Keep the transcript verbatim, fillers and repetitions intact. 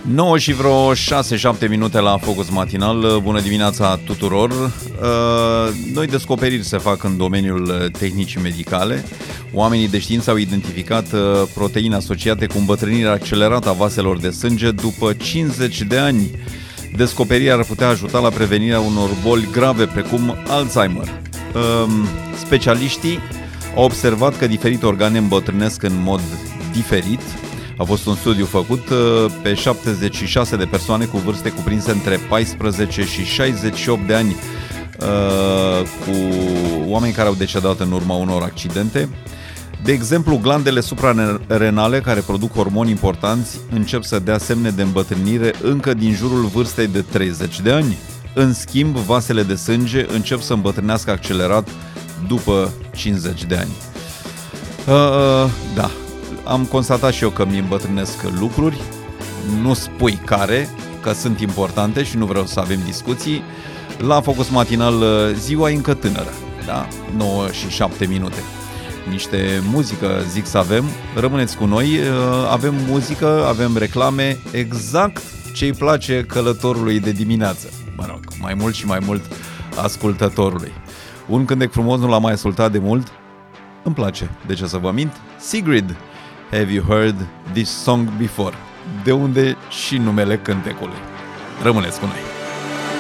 nouă și vreo șase șapte minute la Focus Matinal. Bună dimineața tuturor. Noi descoperiri se fac în domeniul tehnicii medicale. Oamenii de știință au identificat proteine asociate cu îmbătrânirea accelerată a vaselor de sânge după cincizeci de ani. Descoperirea ar putea ajuta la prevenirea unor boli grave precum Alzheimer. Specialiștii au observat că diferite organe îmbătrânesc în mod diferit. A fost un studiu făcut pe șaptezeci și șase de persoane cu vârste cuprinse între paisprezece și șaizeci și opt de ani, cu oameni care au decedat în urma unor accidente. De exemplu, glandele suprarenale, care produc hormoni importanți, încep să dea semne de îmbătrânire încă din jurul vârstei de treizeci de ani. În schimb, vasele de sânge încep să îmbătrânească accelerat după cincizeci de ani. Uh, da, am constatat și eu că mi îmbătrânesc lucruri. Nu spui care, că sunt importante și nu vreau să avem discuții. La Focus Matinal ziua e încă tânără, da? nouă și șapte minute. Niște muzică zic să avem. Rămâneți cu noi, avem muzică, avem reclame, exact ce-i place călătorului de dimineață. Mă rog, mai mult și mai mult ascultătorului. Un cântec frumos, nu l-am mai ascultat de mult. Îmi place, de ce să vă mint? Sigrid, have you heard this song before? De unde și numele cântecului. Rămâneți cu noi.